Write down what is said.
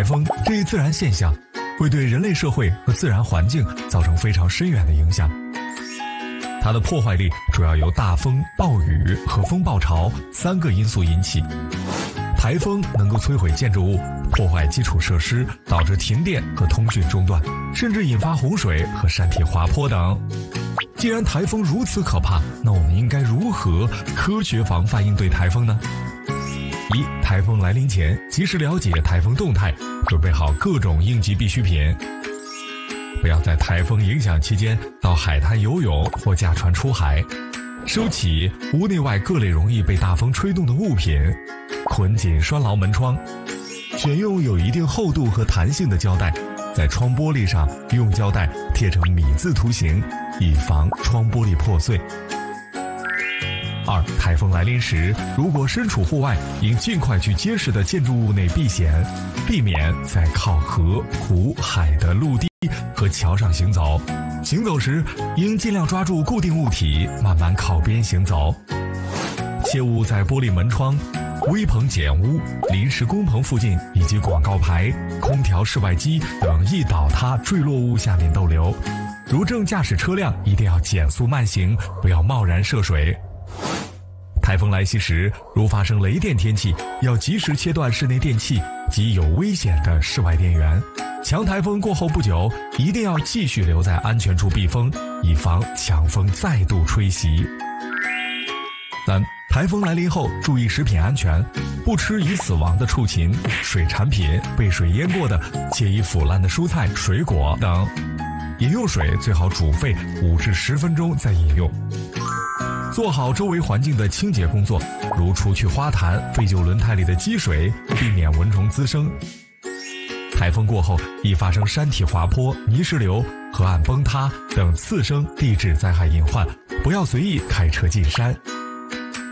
风这一自然现象会对人类社会和自然环境造成非常深远的影响。它的破坏力主要由大风、暴雨和风暴潮3个因素引起。台风能够摧毁建筑物，破坏基础设施，导致停电和通讯中断，甚至引发洪水和山体滑坡等。既然台风如此可怕，那我们应该如何科学防范应对台风呢？一、台风来临前及时了解台风动态，准备好各种应急必需品。不要在台风影响期间到海滩游泳或驾船出海。收起屋内外各类容易被大风吹动的物品，捆紧拴牢门窗。选用有一定厚度和弹性的胶带，在窗玻璃上用胶带贴成米字图形，以防窗玻璃破碎。二、台风来临时，如果身处户外，应尽快去结实的建筑物内避险，避免在靠河、湖、海的陆地和桥上行走。行走时，应尽量抓住固定物体，慢慢靠边行走。切勿在玻璃门窗、危棚简屋、临时工棚附近以及广告牌、空调室外机等易倒塌坠落物下面逗留。如正驾驶车辆，一定要减速慢行，不要贸然涉水。台风来袭时，如发生雷电天气，要及时切断室内电器及有危险的室外电源。强台风过后不久，一定要继续留在安全处避风，以防强风再度吹袭。三、台风来临后，注意食品安全，不吃已死亡的畜禽、水产品、被水淹过的且已腐烂的蔬菜、水果等。饮用水最好煮沸5至10分钟再饮用。做好周围环境的清洁工作，如除去花坛、废旧轮胎里的积水，避免蚊虫滋生。台风过后易发生山体滑坡、泥石流、河岸崩塌等次生地质灾害隐患，不要随意开车进山。